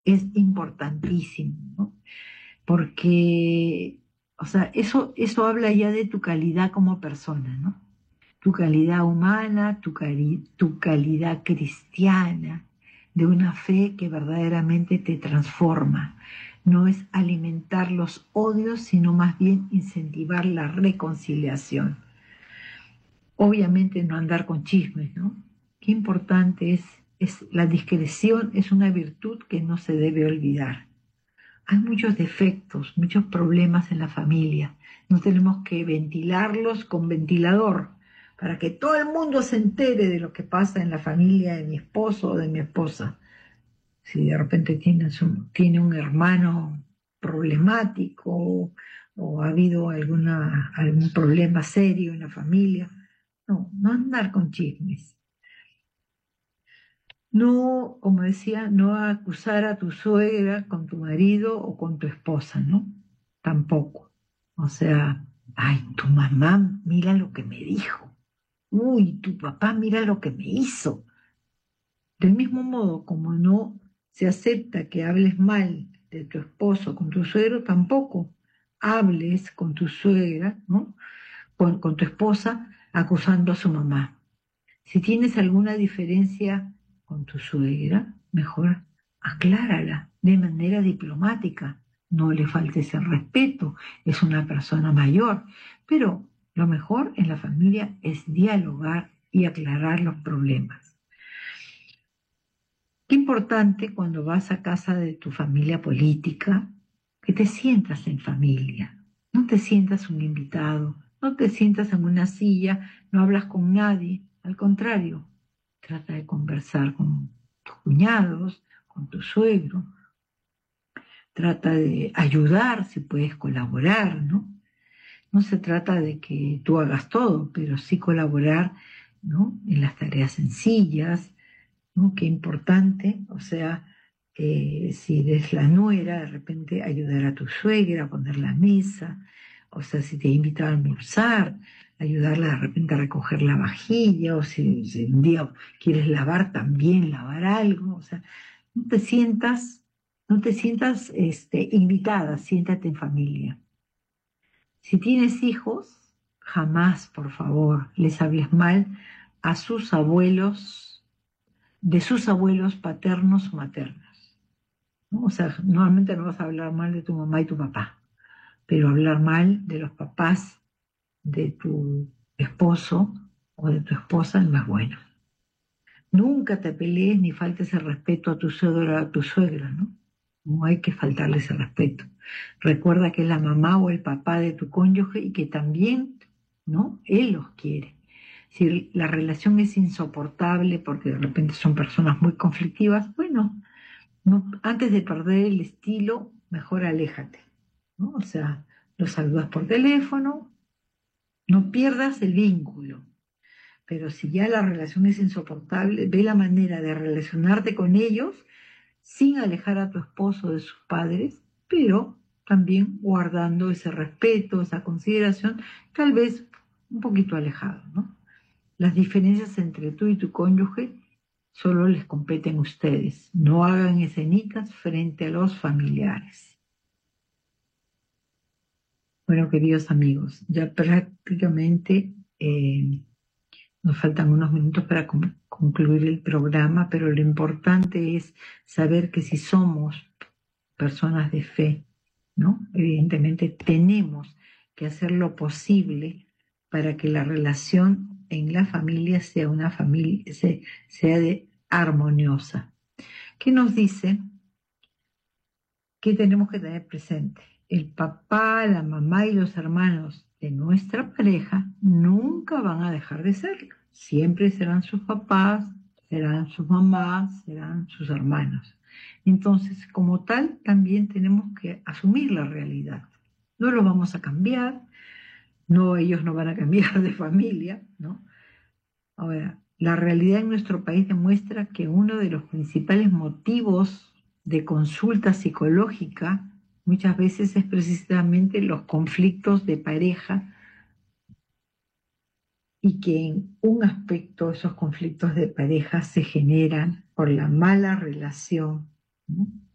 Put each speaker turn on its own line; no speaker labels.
es importantísimo, ¿no? Porque, o sea, eso habla ya de tu calidad como persona, ¿no? Tu calidad humana, tu calidad cristiana, de una fe que verdaderamente te transforma. No es alimentar los odios, sino más bien incentivar la reconciliación. Obviamente no andar con chismes, ¿no? Qué importante es la discreción, es una virtud que no se debe olvidar. Hay muchos defectos, muchos problemas en la familia. No tenemos que ventilarlos con ventilador para que todo el mundo se entere de lo que pasa en la familia de mi esposo o de mi esposa. Si de repente tiene un hermano problemático o ha habido algún problema serio en la familia, no andar con chismes. No, como decía, no acusar a tu suegra con tu marido o con tu esposa, ¿no? Tampoco. O sea, ay, tu mamá, mira lo que me dijo. Uy, tu papá, mira lo que me hizo. Del mismo modo, como no se acepta que hables mal de tu esposo con tu suegro, tampoco hables con tu suegra, ¿no? Con tu esposa acusando a su mamá. Si tienes alguna diferencia con tu suegra, mejor aclárala de manera diplomática. No le faltes el respeto, es una persona mayor. Pero lo mejor en la familia es dialogar y aclarar los problemas. Qué importante cuando vas a casa de tu familia política que te sientas en familia. No te sientas un invitado, no te sientas en una silla, no hablas con nadie. Al contrario, trata de conversar con tus cuñados, con tu suegro. Trata de ayudar si puedes colaborar, ¿no? No se trata de que tú hagas todo, pero sí colaborar, ¿no? En las tareas sencillas, ¿no? Qué importante, o sea, si eres la nuera, de repente ayudar a tu suegra a poner la mesa, o sea, si te invita a almorzar, ayudarla de repente a recoger la vajilla, o si un día quieres lavar, también lavar algo, o sea, no te sientas, no te sientas invitada, siéntate en familia. Si tienes hijos, jamás, por favor, les hables mal a sus abuelos, de sus abuelos paternos o maternos, ¿no? O sea, normalmente no vas a hablar mal de tu mamá y tu papá, pero hablar mal de los papás de tu esposo o de tu esposa no es bueno. Nunca te pelees ni faltes el respeto a tu suegra o a tu suegra, ¿no? No hay que faltarles el respeto. Recuerda que es la mamá o el papá de tu cónyuge y que también, ¿no? Él los quiere. Si la relación es insoportable porque de repente son personas muy conflictivas, bueno, no, antes de perder el estilo, mejor aléjate, ¿no? O sea, los saludas por teléfono, no pierdas el vínculo. Pero si ya la relación es insoportable, ve la manera de relacionarte con ellos sin alejar a tu esposo de sus padres, pero también guardando ese respeto, esa consideración, tal vez un poquito alejado, ¿no? Las diferencias entre tú y tu cónyuge solo les competen a ustedes. No hagan escenitas frente a los familiares. Bueno, queridos amigos, ya prácticamente nos faltan unos minutos para concluir el programa, pero lo importante es saber que si somos personas de fe, ¿no? Evidentemente tenemos que hacer lo posible para que la relación en la familia sea una familia, sea de armoniosa. ¿Qué nos dice? ¿Qué tenemos que tener presente? El papá, la mamá y los hermanos de nuestra pareja nunca van a dejar de serlo. Siempre serán sus papás, serán sus mamás, serán sus hermanos. Entonces, como tal, también tenemos que asumir la realidad. No lo vamos a cambiar, no, ellos no van a cambiar de familia, ¿no? Ahora, la realidad en nuestro país demuestra que uno de los principales motivos de consulta psicológica muchas veces es precisamente los conflictos de pareja y que en un aspecto esos conflictos de pareja se generan por la mala relación, ¿no?